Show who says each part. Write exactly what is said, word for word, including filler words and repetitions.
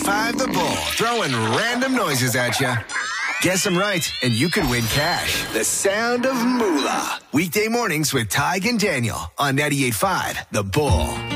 Speaker 1: five The Bull, throwing random noises at you. Guess them right, and you could win cash. The sound of moolah. Weekday mornings with Tig and Daniel on ninety-eight point five The Bull.